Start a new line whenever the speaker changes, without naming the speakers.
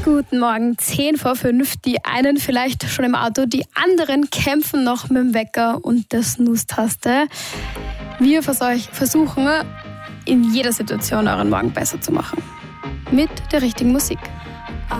Guten Morgen, 10:05. Die einen vielleicht schon im Auto, die anderen kämpfen noch mit dem Wecker und der Snooze-Taste. Wir versuchen in jeder Situation euren Morgen besser zu machen. Mit der richtigen Musik.